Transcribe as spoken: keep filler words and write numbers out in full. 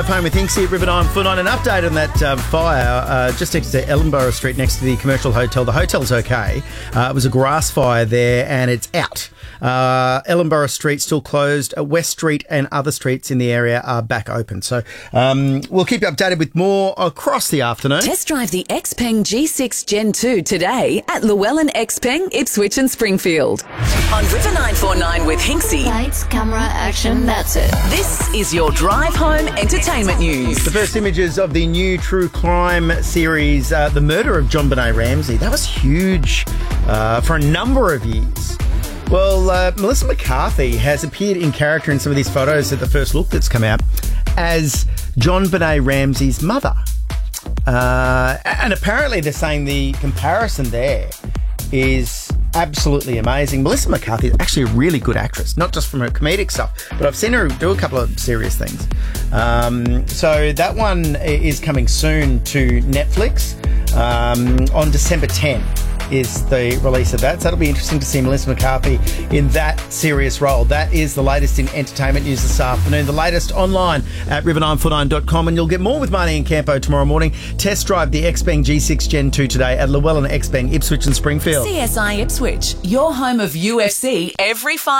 Home with Hinksy at River nine foot nine. An update on that uh, fire uh, just next to Ellenborough Street, next to the commercial hotel. The hotel's okay. Uh, it was a grass fire there and it's out. Uh, Ellenborough Street still closed. Uh, West Street and other streets in the area are back open. So um, we'll keep you updated with more across the afternoon. Test drive the Xpeng G six Gen two today at Llewellyn Xpeng, Ipswich and Springfield. On River nine four nine with Hinksy. Lights, camera, action, that's it. This is your drive home entertainment news. The first images of the new true crime series, uh, The Murder of JonBenét Ramsey. That was huge uh, for a number of years. Well, uh, Melissa McCarthy has appeared in character in some of these photos at the first look that's come out as JonBenét Ramsey's mother. Uh, and apparently they're saying the comparison there is absolutely amazing. Melissa McCarthy is actually a really good actress, not just from her comedic stuff, but I've seen her do a couple of serious things. Um, so that one is coming soon to Netflix um, on December tenth. Is the release of that. So that'll be interesting to see Melissa McCarthy in that serious role. That is the latest in entertainment news this afternoon. The latest online at river nine four nine dot com, and you'll get more with Marnie and Campo tomorrow morning. Test drive the Xpeng G six Gen two today at Llewellyn Xpeng, Ipswich and Springfield. C S I Ipswich, your home of U F C every five